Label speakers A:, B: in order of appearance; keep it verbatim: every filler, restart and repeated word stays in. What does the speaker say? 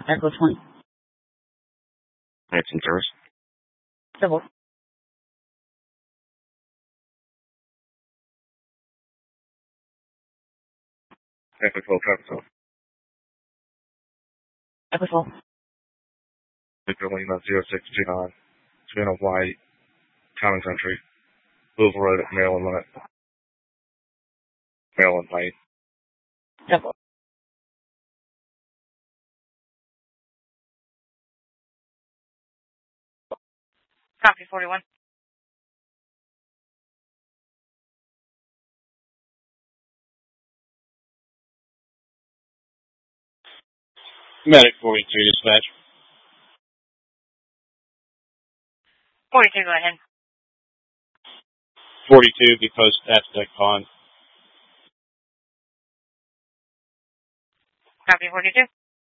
A: Echo twenty.
B: That's in service.
A: Civil.
B: Echo twelve, traffic cell.
A: Echo twelve.
B: Victor Lima zero six two nine. Savannah White, Common Country, Louisville Road at Maryland limit. Maryland White.
A: Civil.
C: Copy, forty-one.
D: Medic forty-two, dispatch.
C: forty-two, go ahead.
D: forty-two, be post Aztec Pond.
C: Copy, forty-two.